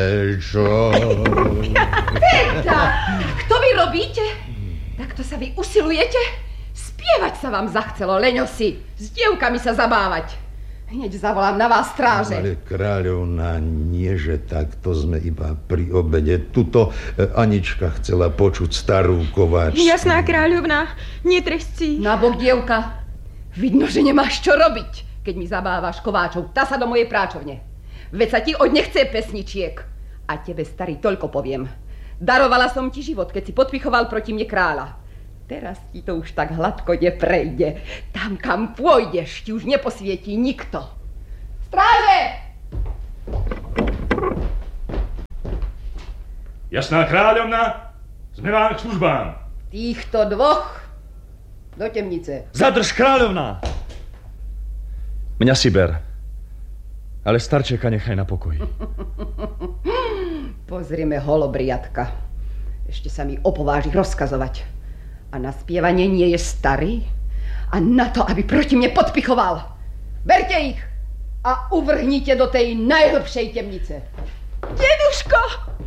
Čo? Teda, kto vy robíte? Takto sa vy usilujete? Spievať sa vám zachcelo, leňosi. S dievkami sa zabávať. Hneď zavolám na vás stráže. Ale kráľovna, nie, že takto sme iba pri obede. Tuto Anička chcela počuť starú kováčku. Jasná kráľovna, netresci. Nabok, dievka. Vidno, že nemáš čo robiť, keď mi zabávaš kováčov. Tá sa do mojej práčovne. Veď sa ti od nechce pesničiek. A tebe, starý, toľko poviem. Darovala som ti život, keď si podpichoval proti mne kráľa. Teraz ti to už tak hladko neprejde. Tam, kam pôjdeš, ti už neposvietí nikto. Stráže! Jasná kráľovna, sme vám k službám. Týchto dvoch do temnice. Zadrž, kráľovná! Mňa si ber, ale starčeka nechaj na pokoji. Pozrime holobriatka. Ešte sa mi opováži rozkazovať. A na spievanie nie je starý? A na to, aby proti mne podpichoval. Berte ich a uvrhnite do tej najhlbšej temnice. Deduško!